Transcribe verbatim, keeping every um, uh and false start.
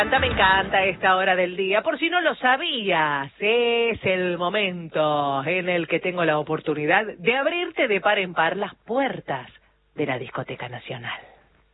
encanta, me encanta esta hora del día. Por si no lo sabías, es el momento en el que tengo la oportunidad de abrirte de par en par las puertas de la Discoteca Nacional.